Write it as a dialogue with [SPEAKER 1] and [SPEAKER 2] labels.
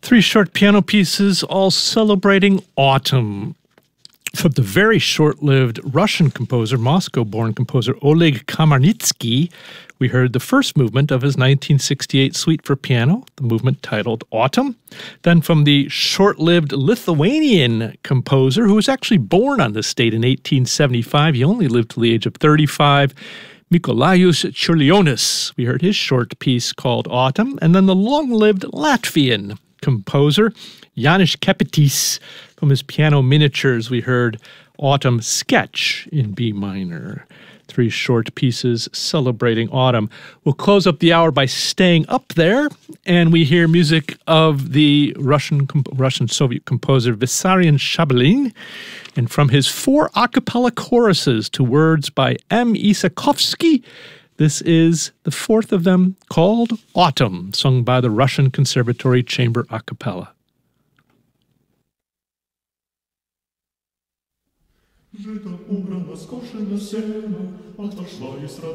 [SPEAKER 1] Three short piano pieces, all celebrating autumn. From the very short-lived Russian composer, Moscow-born composer Oleg Kamarnitsky, we heard the first movement of his 1968 suite for piano, the movement titled Autumn. Then from the short-lived Lithuanian composer, who was actually born on this date in 1875, he only lived till the age of 35, Mikolajus Čiurlionis. We heard his short piece called Autumn, and then the long-lived Latvian composer Jānis Kepetis. From his piano miniatures, we heard Autumn Sketch in B minor. Three short pieces celebrating autumn. We'll close up the hour by staying up there, and we hear music of the Russian Soviet composer Vissarion Shabalin, and from his four a cappella choruses to words by M. Isakovsky, this is the fourth of them, called Autumn, sung by the Russian Conservatory Chamber a cappella.
[SPEAKER 2] Жито убрано, скошено сено, отошла и